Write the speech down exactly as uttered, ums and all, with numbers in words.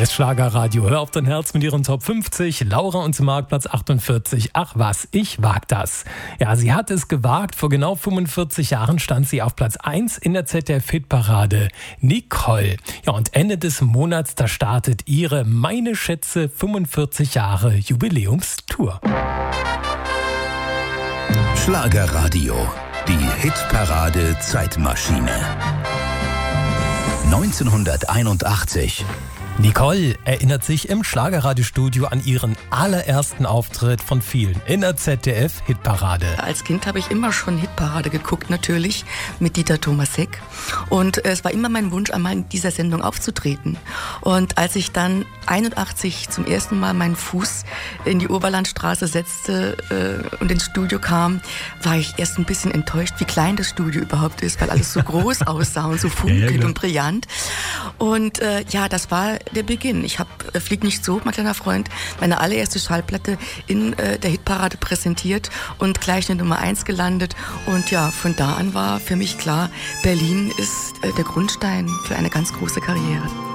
Hier ist Schlagerradio. Hör auf dein Herz mit ihren Top fünfzig. Laura und Marktplatz achtundvierzig. Ach was, ich wag das. Ja, sie hat es gewagt. Vor genau fünfundvierzig Jahren stand sie auf Platz eins in der Z D F-Hitparade. Nicole. Ja, und Ende des Monats, da startet ihre, meine Schätze, fünfundvierzig Jahre Jubiläumstour. Schlagerradio. Die Hitparade Zeitmaschine. neunzehnhunderteinundachtzig. Nicole erinnert sich im Schlagerradiostudio an ihren allerersten Auftritt von vielen in der Z D F-Hitparade. Als Kind habe ich immer schon Hitparade geguckt, natürlich, mit Dieter Thomas-Heck. Und es war immer mein Wunsch, einmal in dieser Sendung aufzutreten. Und als ich dann einundachtzig zum ersten Mal meinen Fuß in die Oberlandstraße setzte äh, und ins Studio kam, war ich erst ein bisschen enttäuscht, wie klein das Studio überhaupt ist, weil alles so groß aussah und so funkelnd ja, ja, und brillant. Und äh, ja, das war der Beginn. Ich habe äh, Flieg nicht so, mein kleiner Freund, meine allererste Schallplatte in äh, der Hitparade präsentiert und gleich eine Nummer eins gelandet. Und ja, von da an war für mich klar, Berlin ist äh, der Grundstein für eine ganz große Karriere.